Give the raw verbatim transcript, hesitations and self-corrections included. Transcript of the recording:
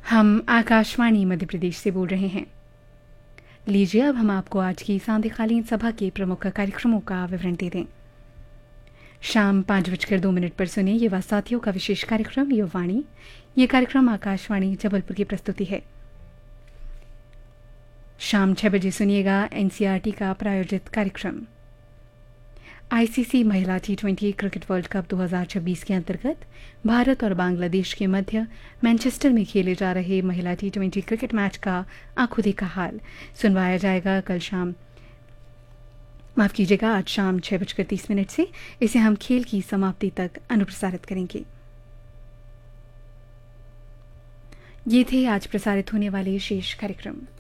हम आकाशवाणी मध्य प्रदेश से बोल रहे हैं। लीजिए अब हम आपको आज की सांध्यकालीन सभा के प्रमुख कार्यक्रमों का विवरण दे दें। शाम पाँच बजकर दो मिनट पर सुनिए युवा साथियों का विशेष कार्यक्रम युवावाणी। ये कार्यक्रम आकाशवाणी जबलपुर की प्रस्तुति है। शाम छह बजे सुनिएगा एनसीईआरटी का प्रायोजित कार्यक्रम आईसीसी महिला T twenty cricket world cup दो हज़ार छब्बीस के अंतर्गत भारत और बांग्लादेश के मध्य मैनचेस्टर में खेले जा रहे महिला टी ट्वेंटी क्रिकेट मैच का आंखों देखा हाल सुनवाया जाएगा कल शाम माफ कीजिएगा आज शाम छह बजकर तीस मिनट से। इसे हम खेल की समाप्ति तक अनुप्रसारित करेंगे। ये थे आज प्रसारित होने वाले शेष कार्यक्रम।